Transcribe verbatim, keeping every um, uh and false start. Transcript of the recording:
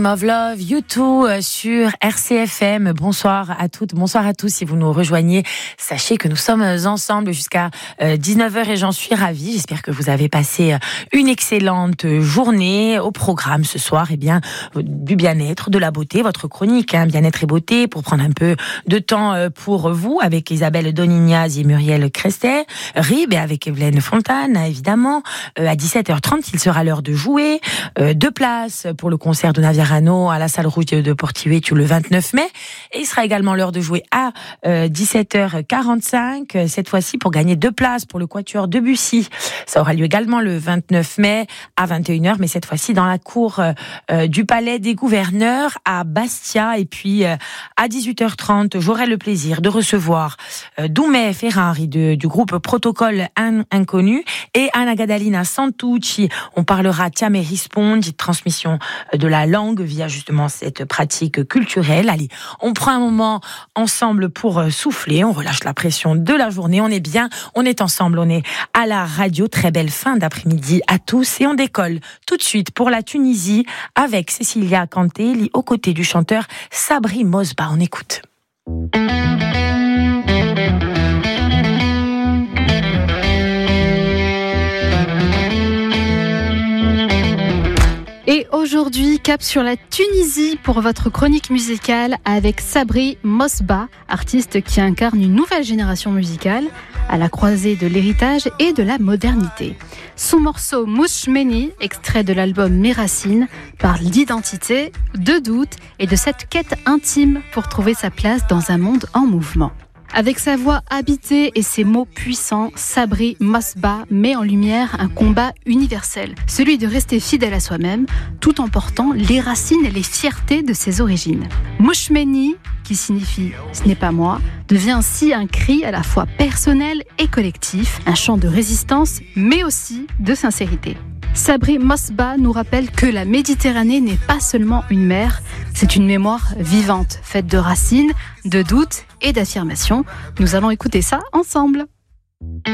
Of Love, U deux sur R C F M. Bonsoir à toutes, bonsoir à tous. Si vous nous rejoignez, sachez que nous sommes ensemble jusqu'à dix-neuf heures et j'en suis ravie. J'espère que vous avez passé une excellente journée. Au programme ce soir, eh bien, du bien-être, de la beauté, votre chronique, hein, bien-être et beauté, pour prendre un peu de temps pour vous, avec Isabelle Donignaz et Muriel Crestet, Rib et avec Evelyne Fontane, évidemment. À dix-sept heures trente, il sera l'heure de jouer. Deux places pour le concert de Naviera à la salle rouge de Porto-Vecchio le vingt-neuf mai. Et il sera également l'heure de jouer à euh, dix-sept heures quarante-cinq, cette fois-ci pour gagner deux places pour le Quatuor Debussy. Ça aura lieu également le vingt-neuf mai à vingt et une heures, mais cette fois-ci dans la cour euh, du Palais des Gouverneurs à Bastia. Et puis euh, à dix-huit heures trente, j'aurai le plaisir de recevoir euh, Doumé Ferrari de, du groupe Protocole In- Inconnu et Anna Gadalina Santucci. On parlera Tiame Rispondi, transmission de la langue via justement cette pratique culturelle. Allez, on prend un moment ensemble pour souffler, on relâche la pression de la journée, on est bien, on est ensemble, on est à la radio. Très belle fin d'après-midi à tous et on décolle tout de suite pour la Tunisie avec Cecilia Kanté aux côtés du chanteur Sabri Mosba. On écoute. Et aujourd'hui, cap sur la Tunisie pour votre chronique musicale avec Sabri Mosba, artiste qui incarne une nouvelle génération musicale à la croisée de l'héritage et de la modernité. Son morceau Mouchmeni, extrait de l'album Mes Racines, parle d'identité, de doute et de cette quête intime pour trouver sa place dans un monde en mouvement. Avec sa voix habitée et ses mots puissants, Sabri Mosba met en lumière un combat universel, celui de rester fidèle à soi-même, tout en portant les racines et les fiertés de ses origines. Mouchmeni, qui signifie « ce n'est pas moi », devient ainsi un cri à la fois personnel et collectif, un chant de résistance, mais aussi de sincérité. Sabri Mosba nous rappelle que la Méditerranée n'est pas seulement une mer, c'est une mémoire vivante, faite de racines, de doutes et d'affirmations. Nous allons écouter ça ensemble.